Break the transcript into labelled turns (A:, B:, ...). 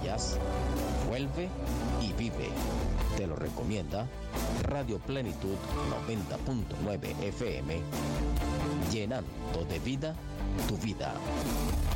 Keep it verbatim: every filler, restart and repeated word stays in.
A: vayas. Vuelve y vive. Te lo recomienda Radio Plenitud noventa punto nueve F M, llenando de vida tu vida.